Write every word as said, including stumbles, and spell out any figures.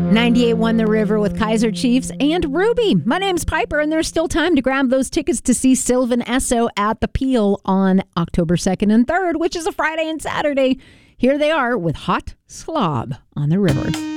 ninety-eight one The River with Kaiser Chiefs and Ruby. My name's Piper, and there's still time to grab those tickets to see Sylvan Esso at the Peel on October second and third, which is a Friday and Saturday. Here they are with Hot Slob on the River.